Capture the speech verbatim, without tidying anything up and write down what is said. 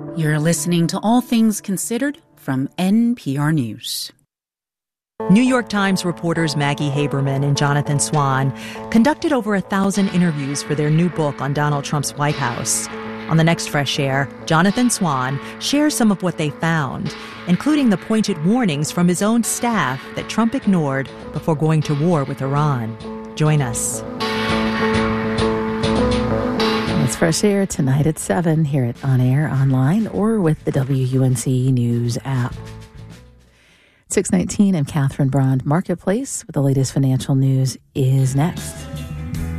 You're listening to All Things Considered from N P R News. New York Times reporters Maggie Haberman and Jonathan Swan conducted over a thousand interviews for their new book on Donald Trump's White House. On the next Fresh Air, Jonathan Swan shares some of what they found, including the pointed warnings from his own staff that Trump ignored before going to war with Iran. Join us. It's Fresh Air tonight at seven here at On Air, online, or with the W U N C News app. six nineteen, I'm Catherine Brand. Marketplace with the latest financial news is next.